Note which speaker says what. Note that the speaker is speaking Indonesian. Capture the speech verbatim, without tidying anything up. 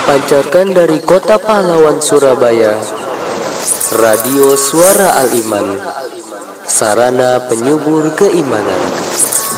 Speaker 1: dipancarkan dari Kota Pahlawan Surabaya, Radio Suara Al-Iman, sarana penyubur keimanan.